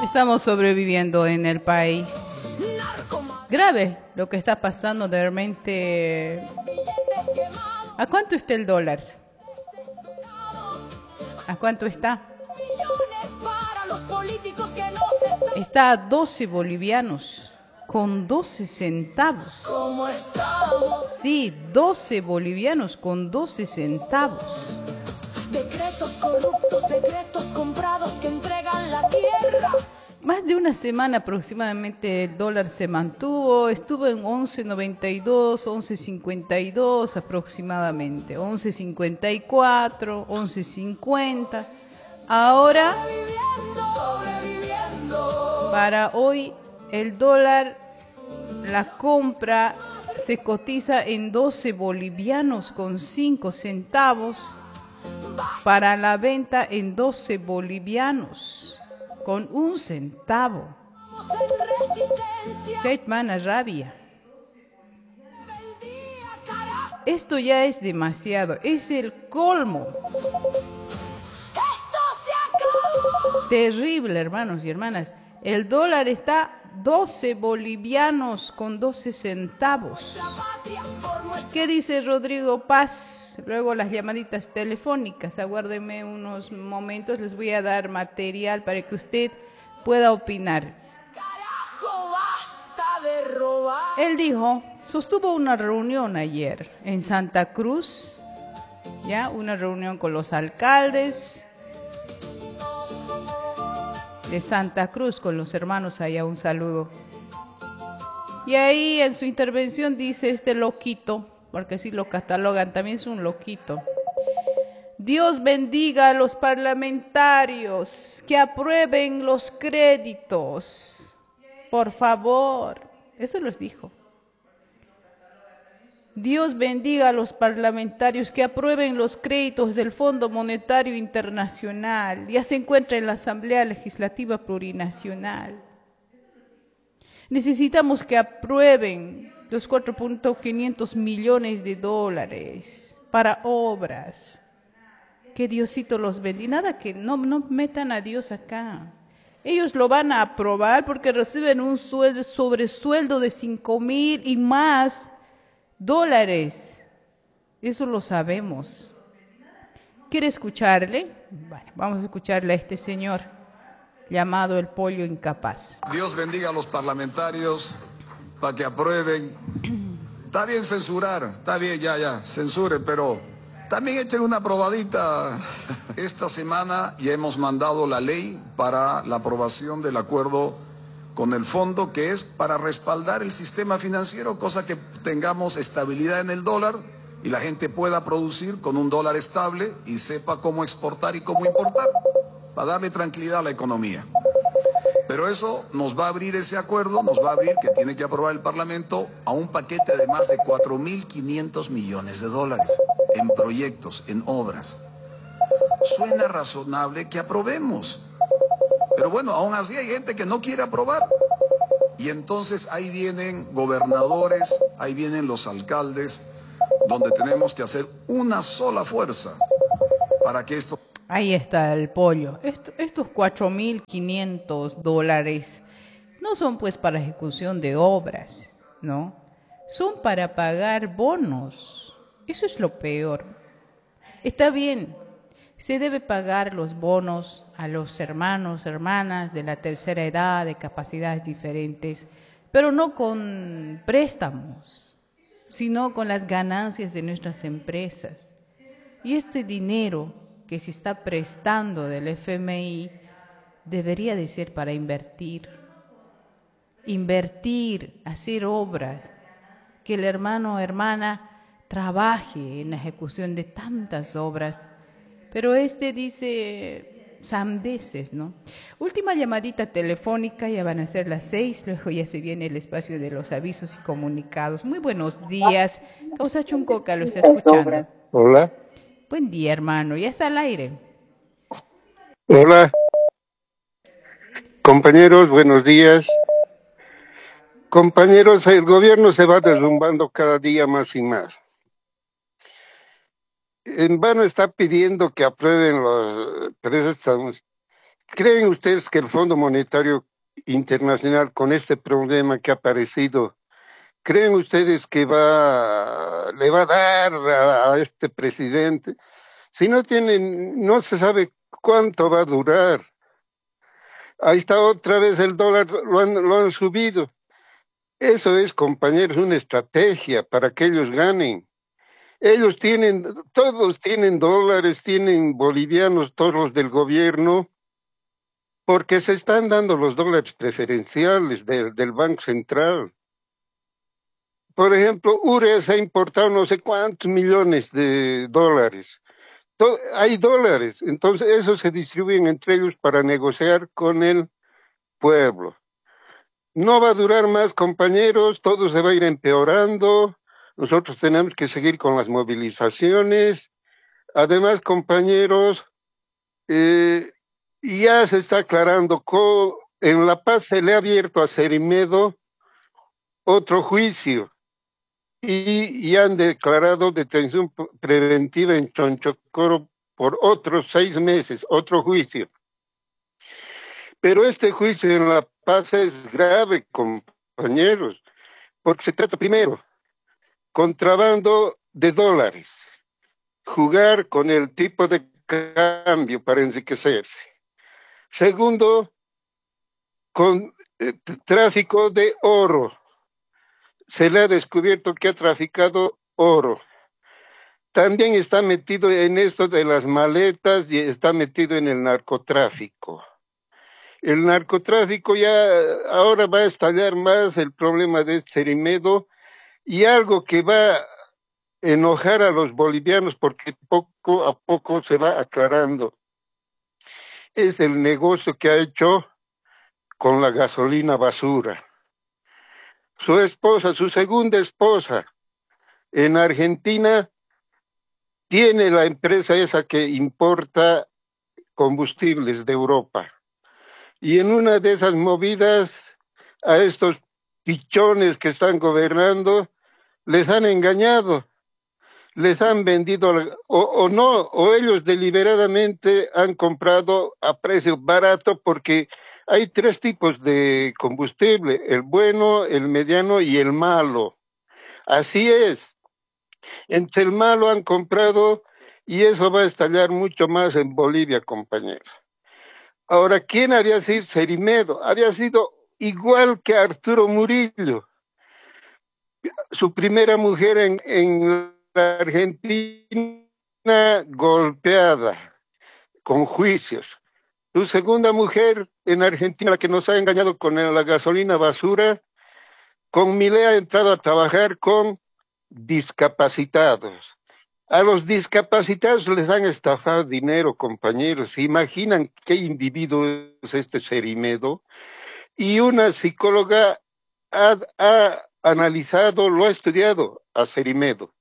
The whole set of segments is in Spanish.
Estamos sobreviviendo en el país. Grave lo que está pasando realmente. ¿A cuánto está el dólar? ¿A cuánto está? Está a 12 bolivianos con 12 centavos. Sí, 12 bolivianos con 12 centavos. Decretos corruptos, decretos comprados que entregan la tierra. Más de una semana aproximadamente el dólar se mantuvo, estuvo en 11.92, 11.52 aproximadamente, 11.54, 11.50. Ahora, para hoy, el dólar, la compra se cotiza en 12 bolivianos con 5 centavos, para la venta en 12 bolivianos con 1 centavo. Mana rabia. Esto ya es demasiado, es el colmo. Terrible, hermanos y hermanas. El dólar está 12 bolivianos con 12 centavos. ¿Qué dice Rodrigo Paz? Luego las llamaditas telefónicas. Aguárdeme unos momentos, les voy a dar material para que usted pueda opinar. Él dijo, sostuvo una reunión ayer en Santa Cruz, ya, una reunión con los alcaldes de Santa Cruz, con los hermanos allá, un saludo. Y ahí en su intervención dice este loquito, porque así lo catalogan, también es un loquito: Dios bendiga a los parlamentarios que aprueben los créditos, por favor. Eso los dijo. Dios bendiga a los parlamentarios que aprueben los créditos del Fondo Monetario Internacional. Ya se encuentra en la Asamblea Legislativa Plurinacional. Necesitamos que aprueben los 4.500 millones de dólares para obras. Que Diosito los bendiga. Nada que no metan a Dios acá. Ellos lo van a aprobar porque reciben un sobresueldo de 5,000 y más dólares. Eso lo sabemos. ¿Quiere escucharle? Bueno, vamos a escucharle a este señor llamado el pollo incapaz. Dios bendiga a los parlamentarios para que aprueben. Está bien censurar, está bien, ya, censuren, pero también echen una probadita. Esta semana ya hemos mandado la ley para la aprobación del acuerdo con el fondo, que es para respaldar el sistema financiero, cosa que tengamos estabilidad en el dólar y la gente pueda producir con un dólar estable y sepa cómo exportar y cómo importar, para darle tranquilidad a la economía. Pero eso nos va a abrir ese acuerdo, nos va a abrir, que tiene que aprobar el Parlamento, a un paquete de más de 4.500 millones de dólares en proyectos, en obras. Suena razonable que aprobemos. Pero bueno, aún así hay gente que no quiere aprobar. Y entonces ahí vienen gobernadores, ahí vienen los alcaldes, donde tenemos que hacer una sola fuerza para que esto... Ahí está el pollo. Estos 4.500 dólares no son pues para ejecución de obras, ¿no? Son para pagar bonos. Eso es lo peor. Está bien, se debe pagar los bonos a los hermanos, hermanas de la tercera edad, de capacidades diferentes, pero no con préstamos, sino con las ganancias de nuestras empresas. Y este dinero que se está prestando del FMI debería de ser para invertir, hacer obras, que el hermano o hermana trabaje en la ejecución de tantas obras. Pero dice sandeces, ¿no? Última llamadita telefónica, ya van a ser las 6, luego ya se viene el espacio de los avisos y comunicados. Muy buenos días, Causa Chuncoca lo está escuchando. Hola. Buen día, hermano, ya está al aire. Hola. Compañeros, buenos días. Compañeros, el gobierno se va derrumbando cada día más y más. En vano está pidiendo que aprueben los préstamos ¿Creen ustedes que el Fondo Monetario Internacional, con este problema que ha aparecido, creen ustedes que le va a dar a este presidente? Si no tienen, no se sabe cuánto va a durar. Ahí está otra vez el dólar, lo han subido. Eso es, compañeros, una estrategia para que ellos ganen. Ellos tienen, todos tienen dólares, tienen bolivianos, todos los del gobierno, porque se están dando los dólares preferenciales del Banco Central. Por ejemplo, URES ha importado no sé cuántos millones de dólares. Hay dólares, entonces esos se distribuyen entre ellos para negociar con el pueblo. No va a durar más, compañeros, todo se va a ir empeorando. Nosotros tenemos que seguir con las movilizaciones. Además, compañeros, eh, ya se está aclarando, en La Paz se le ha abierto a Cerimedo otro juicio y han declarado detención preventiva en Chonchocoro por otros 6 meses, otro juicio. Pero este juicio en La Paz es grave, compañeros, porque se trata primero, contrabando de dólares, jugar con el tipo de cambio para enriquecerse. Segundo, con tráfico de oro. Se le ha descubierto que ha traficado oro. También está metido en esto de las maletas y está metido en el narcotráfico. El narcotráfico ya ahora va a estallar más el problema de Cerimedo y algo que va a enojar a los bolivianos porque poco a poco se va aclarando. Es el negocio que ha hecho con la gasolina basura. Su esposa, su segunda esposa, en Argentina, tiene la empresa esa que importa combustibles de Europa. Y en una de esas movidas, a estos pichones que están gobernando, les han engañado, les han vendido, o no, o ellos deliberadamente han comprado a precio barato porque hay 3 tipos de combustible, el bueno, el mediano y el malo. Así es. Entre el malo han comprado y eso va a estallar mucho más en Bolivia, compañeros. Ahora, ¿quién había sido Cerimedo? Había sido igual que Arturo Murillo, su primera mujer en la Argentina golpeada, con juicios. Su segunda mujer en Argentina, la que nos ha engañado con la gasolina basura, con Milei ha entrado a trabajar con discapacitados. A los discapacitados les han estafado dinero, compañeros. ¿Se imaginan qué individuo es este Cerimedo? Y una psicóloga ha analizado, lo ha estudiado a Cerimedo.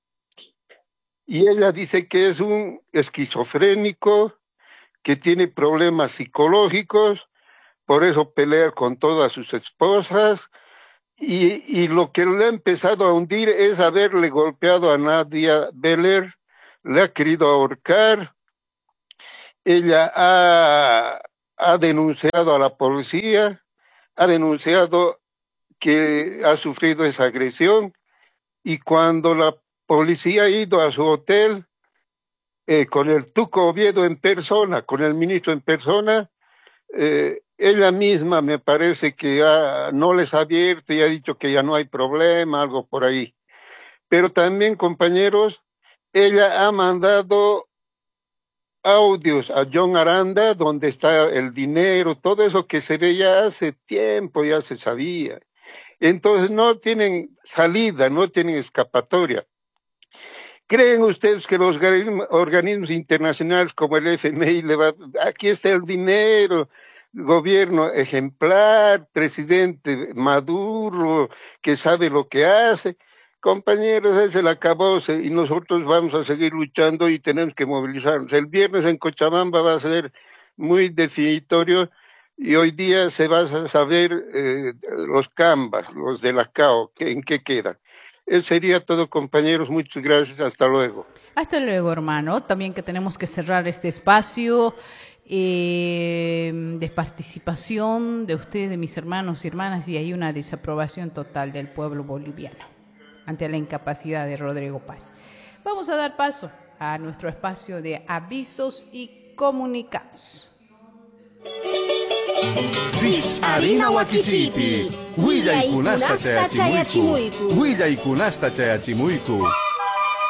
Y ella dice que es un esquizofrénico, que tiene problemas psicológicos, por eso pelea con todas sus esposas. Y lo que le ha empezado a hundir es haberle golpeado a Nadia Beller, le ha querido ahorcar. Ella ha denunciado a la policía, ha denunciado que ha sufrido esa agresión y cuando la policía ha ido a su hotel con el Tuco Oviedo en persona, con el ministro en persona, ella misma me parece que no les ha abierto y ha dicho que ya no hay problema, algo por ahí. Pero también, compañeros, ella ha mandado audios a John Aranda, donde está el dinero, todo eso que se veía hace tiempo, ya se sabía. Entonces no tienen salida, no tienen escapatoria. ¿Creen ustedes que los organismos internacionales como el FMI aquí está el dinero, gobierno ejemplar, presidente Maduro, que sabe lo que hace? Compañeros, es el acabose y nosotros vamos a seguir luchando y tenemos que movilizarnos. El viernes en Cochabamba va a ser muy definitorio y hoy día se va a saber los cambas, los de la CAO, en qué quedan. Eso sería todo, compañeros. Muchas gracias. Hasta luego. Hasta luego, hermano. También que tenemos que cerrar este espacio desparticipación de ustedes, de mis hermanos y hermanas, y hay una desaprobación total del pueblo boliviano ante la incapacidad de Rodrigo Paz. Vamos a dar paso a nuestro espacio de avisos y comunicados. Harina Wakichipi, Huilla y Kunasta Chayachimuiku, Huilla y Kunasta Chayachimuiku.